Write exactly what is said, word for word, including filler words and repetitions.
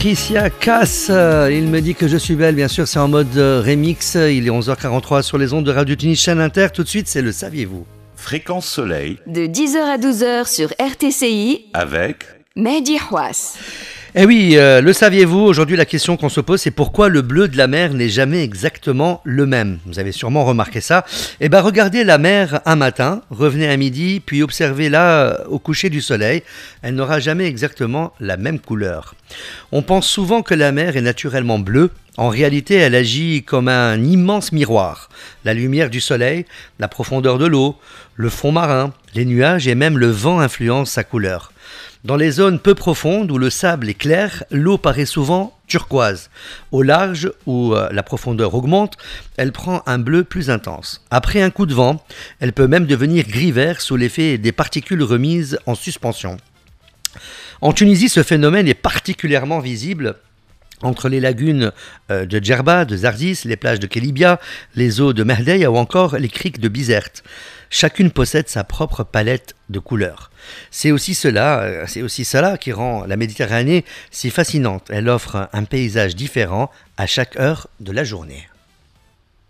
Patricia Cass, euh, il me dit que je suis belle, bien sûr, c'est en mode euh, remix. Il est onze heures quarante-trois sur les ondes de Radio Tunis Chaîne Inter. Tout de suite, c'est le saviez-vous. Fréquence Soleil. De dix heures à douze heures sur R T C I. Avec Mehdi Houas. Eh oui, euh, le saviez-vous, aujourd'hui la question qu'on se pose c'est pourquoi le bleu de la mer n'est jamais exactement le même. Vous avez sûrement remarqué ça. Eh bien regardez la mer un matin, revenez à midi, puis observez-la au coucher du soleil. Elle n'aura jamais exactement la même couleur. On pense souvent que la mer est naturellement bleue. En réalité, elle agit comme un immense miroir. La lumière du soleil, la profondeur de l'eau, le fond marin, les nuages et même le vent influencent sa couleur. Dans les zones peu profondes où le sable est clair, l'eau paraît souvent turquoise. Au large, où la profondeur augmente, elle prend un bleu plus intense. Après un coup de vent, elle peut même devenir gris-vert sous l'effet des particules remises en suspension. En Tunisie, ce phénomène est particulièrement visible entre les lagunes de Djerba, de Zarzis, les plages de Kelibia, les eaux de Mehdeya ou encore les criques de Bizerte. Chacune possède sa propre palette de couleurs. C'est aussi cela, c'est aussi cela qui rend la Méditerranée si fascinante. Elle offre un paysage différent à chaque heure de la journée.